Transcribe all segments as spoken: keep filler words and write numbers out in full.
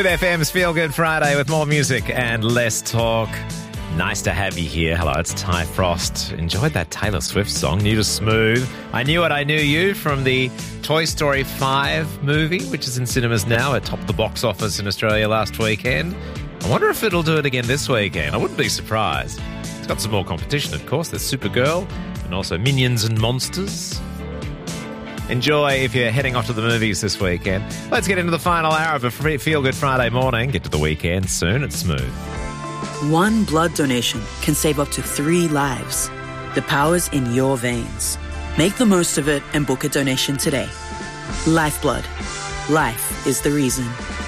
Good F M's Feel Good Friday with more music and less talk. Nice to have you here. Hello, it's Ty Frost. Enjoyed that Taylor Swift song, New to Smooth. I Knew What I Knew You from the Toy Story five movie, which is in cinemas now. It topped the box office in Australia last weekend. I wonder if it'll do it again this weekend. I wouldn't be surprised. It's got some more competition, of course. There's Supergirl and also Minions and Monsters. Enjoy if you're heading off to the movies this weekend. Let's get into the final hour of a Feel Good Friday morning. Get to the weekend soon. It's smooth. One blood donation can save up to three lives. The power's in your veins. Make the most of it and book a donation today. Lifeblood. Life is the reason.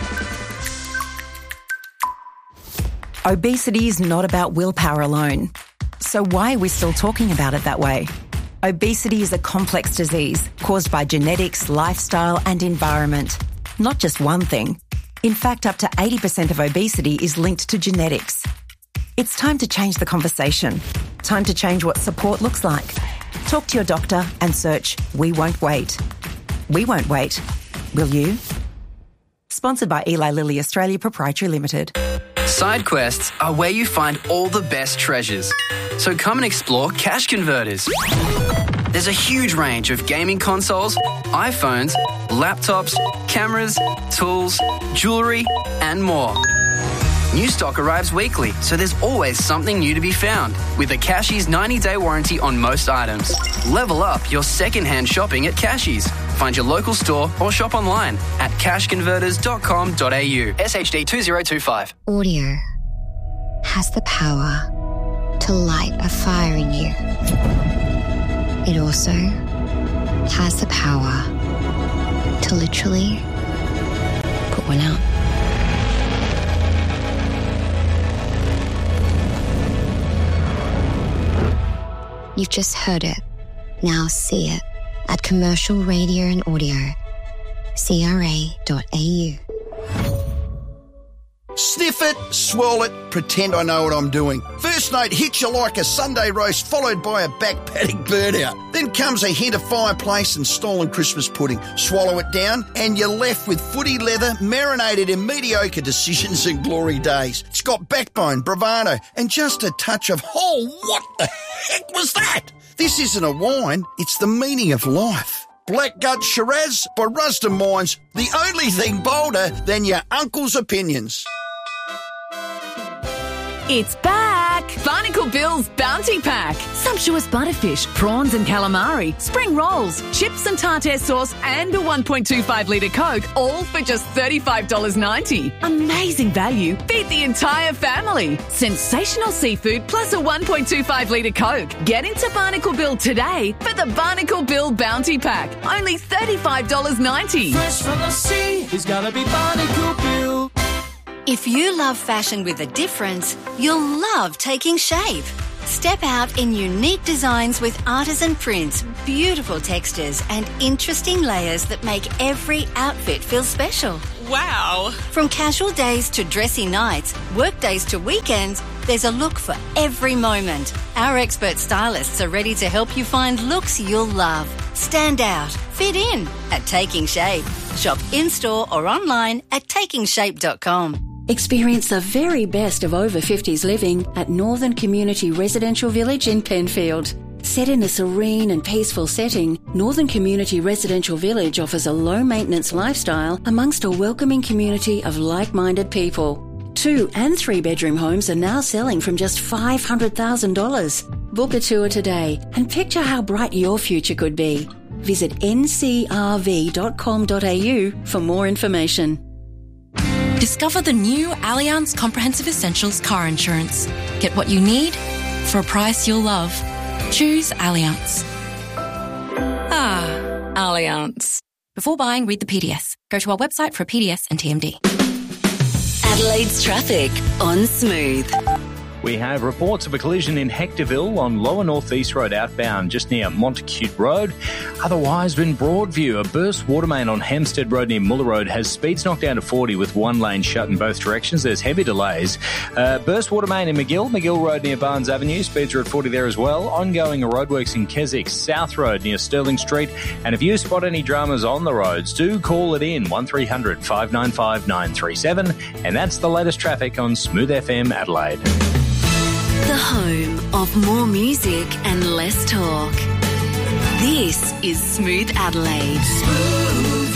Obesity is not about willpower alone. So why are we still talking about it that way? Obesity is a complex disease caused by genetics, lifestyle, and environment. Not just one thing. In fact, up to eighty percent of obesity is linked to genetics. It's time to change the conversation. Time to change what support looks like. Talk to your doctor and search We Won't Wait. We won't wait. Will you? Sponsored by Eli Lilly Australia Proprietary Limited. Side quests are where you find all the best treasures. So come and explore Cash Converters. There's a huge range of gaming consoles, iPhones, laptops, cameras, tools, jewellery, and more. New stock arrives weekly, so there's always something new to be found. With a Cashies ninety-day warranty on most items. Level up your second-hand shopping at Cashies. Find your local store or shop online at cash converters dot com dot a u. S H D two zero two five. Audio has the power to light a fire in you. It also has the power to literally put one out. You've just heard it. Now see it at Commercial Radio and Audio, C R A dot A U. Sniff it, swirl it, pretend I know what I'm doing. First note hits you like a Sunday roast followed by a back paddock burnout. Then comes a hint of fireplace and stolen Christmas pudding. Swallow it down and you're left with footy leather marinated in mediocre decisions and glory days. It's got backbone, bravado and just a touch of, oh, what the heck was that? This isn't a wine, it's the meaning of life. Black Gut Shiraz by Rusden Wines, the only thing bolder than your uncle's opinions. It's back! Barnacle Bill's Bounty Pack. Sumptuous butterfish, prawns and calamari, spring rolls, chips and tartare sauce and a one point two five litre Coke, all for just thirty-five dollars ninety. Amazing value. Feed the entire family. Sensational seafood plus a one point two five litre Coke. Get into Barnacle Bill today for the Barnacle Bill Bounty Pack. Only thirty-five dollars ninety. Fresh from the sea, it's gotta be Barnacle Bill. If you love fashion with a difference, you'll love Taking Shape. Step out in unique designs with artisan prints, beautiful textures and interesting layers that make every outfit feel special. Wow! From casual days to dressy nights, work days to weekends, there's a look for every moment. Our expert stylists are ready to help you find looks you'll love. Stand out, fit in at Taking Shape. Shop in-store or online at taking shape dot com. Experience the very best of over fifties living at Northern Community Residential Village in Penfield. Set in a serene and peaceful setting, Northern Community Residential Village offers a low-maintenance lifestyle amongst a welcoming community of like-minded people. Two and three-bedroom homes are now selling from just five hundred thousand dollars. Book a tour today and picture how bright your future could be. Visit n c r v dot com dot a u for more information. Discover the new Allianz Comprehensive Essentials car insurance. Get what you need for a price you'll love. Choose Allianz. Ah, Allianz. Before buying, read the P D S. Go to our website for a P D S and T M D. Adelaide's traffic on Smooth. We have reports of a collision in Hectorville on Lower North East Road outbound, just near Montacute Road. Otherwise, in Broadview, a burst water main on Hempstead Road near Muller Road has speeds knocked down to forty with one lane shut in both directions. There's heavy delays. Uh, burst water main in McGill, McGill Road near Barnes Avenue, speeds are at forty there as well. Ongoing roadworks in Keswick, South Road near Sterling Street. And if you spot any dramas on the roads, do call it in, one three hundred five nine five nine three seven. And that's the latest traffic on Smooth F M Adelaide. The home of more music and less talk. This is Smooth Adelaide. Smooth.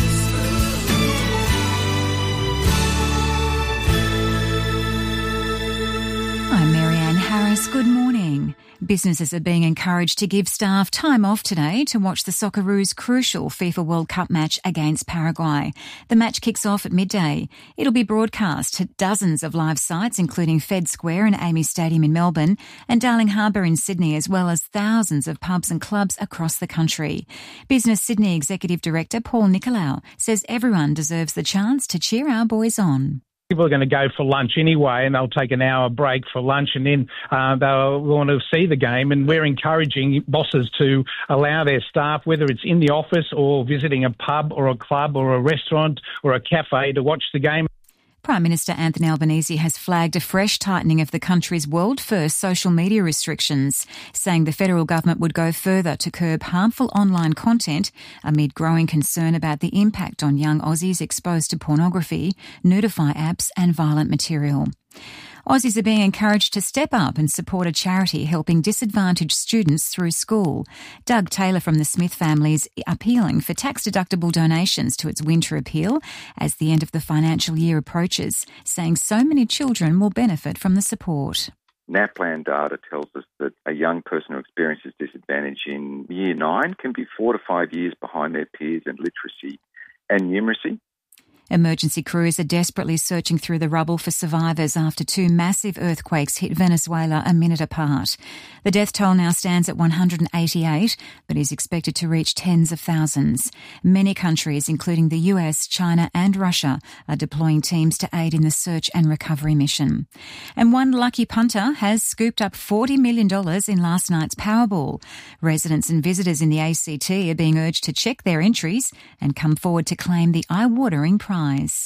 I'm Marianne Harris. Good morning. Businesses are being encouraged to give staff time off today to watch the Socceroos' crucial FIFA World Cup match against Paraguay. The match kicks off at midday. It'll be broadcast to dozens of live sites, including Fed Square and Amy Stadium in Melbourne and Darling Harbour in Sydney, as well as thousands of pubs and clubs across the country. Business Sydney Executive Director Paul Nicolau says everyone deserves the chance to cheer our boys on. People are going to go for lunch anyway, and they'll take an hour break for lunch, and then uh, they'll want to see the game. And we're encouraging bosses to allow their staff, whether it's in the office or visiting a pub or a club or a restaurant or a cafe, to watch the game. Prime Minister Anthony Albanese has flagged a fresh tightening of the country's world-first social media restrictions, saying the federal government would go further to curb harmful online content amid growing concern about the impact on young Aussies exposed to pornography, nudify apps and violent material. Aussies are being encouraged to step up and support a charity helping disadvantaged students through school. Doug Taylor from the Smith family is appealing for tax-deductible donations to its winter appeal as the end of the financial year approaches, saying so many children will benefit from the support. NAPLAN data tells us that a young person who experiences disadvantage in year nine can be four to five years behind their peers in literacy and numeracy. Emergency crews are desperately searching through the rubble for survivors after two massive earthquakes hit Venezuela a minute apart. The death toll now stands at one hundred eighty-eight, but is expected to reach tens of thousands. Many countries, including the U S, China and Russia, are deploying teams to aid in the search and recovery mission. And one lucky punter has scooped up forty million dollars in last night's Powerball. Residents and visitors in the A C T are being urged to check their entries and come forward to claim the eye-watering prize.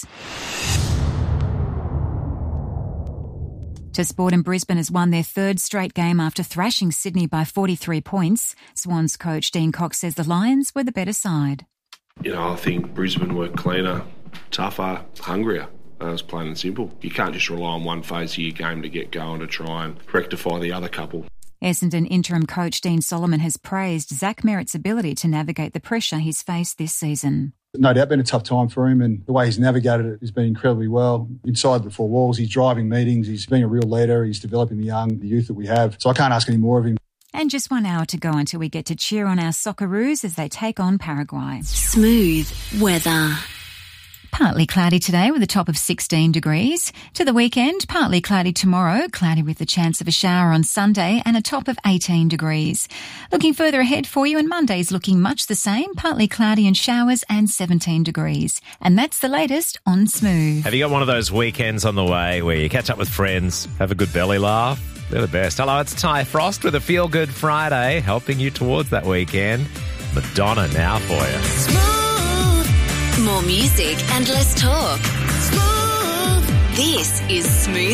To sport, and Brisbane has won their third straight game after thrashing Sydney by forty-three points. Swans coach Dean Cox says the Lions were the better side. You know, I think Brisbane were cleaner, tougher, hungrier. Uh, it's plain and simple. You can't just rely on one phase of your game to get going to try and rectify the other couple. Essendon interim coach Dean Solomon has praised Zach Merritt's ability to navigate the pressure he's faced this season. No doubt been a tough time for him, and the way he's navigated it has been incredibly well. Inside the four walls, he's driving meetings, he's being a real leader, he's developing the young, the youth that we have. So I can't ask any more of him. And just one hour to go until we get to cheer on our Socceroos as they take on Paraguay. Smooth weather. Partly cloudy today with a top of sixteen degrees. To the weekend, partly cloudy tomorrow, cloudy with the chance of a shower on Sunday and a top of eighteen degrees. Looking further ahead for you, and Monday's looking much the same, partly cloudy and showers and seventeen degrees. And that's the latest on Smooth. Have you got one of those weekends on the way where you catch up with friends, have a good belly laugh? They're the best. Hello, it's Ty Frost with a Feel Good Friday, helping you towards that weekend. Madonna now for you. Smooth. More music and less talk. Smooth. This is Smooth